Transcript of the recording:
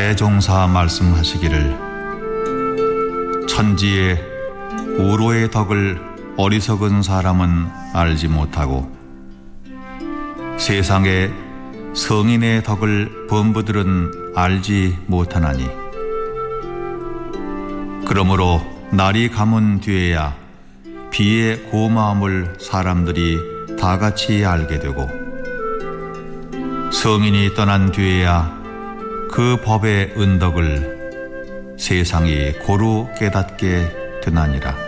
대종사 말씀하시기를 천지의 우로의 덕을 어리석은 사람은 알지 못하고 세상의 성인의 덕을 범부들은 알지 못하나니 그러므로 날이 가문 뒤에야 비의 고마움을 사람들이 다같이 알게 되고 성인이 떠난 뒤에야 그 법의 은덕을 세상이 고루 깨닫게 되나니라.